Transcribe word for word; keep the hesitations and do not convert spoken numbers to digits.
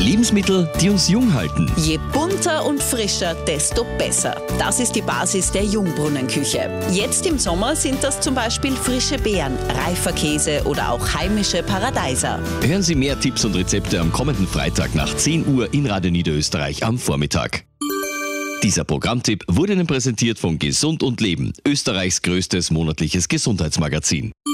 Lebensmittel, die uns jung halten. Je bunter und frischer, desto besser. Das ist die Basis der Jungbrunnen-Küche. Jetzt im Sommer sind das zum Beispiel frische Beeren, reifer Käse oder auch heimische Paradeiser. Hören Sie mehr Tipps und Rezepte am kommenden Freitag nach zehn Uhr in Radio Niederösterreich am Vormittag. Dieser Programmtipp wurde Ihnen präsentiert von Gesund und Leben, Österreichs größtes monatliches Gesundheitsmagazin.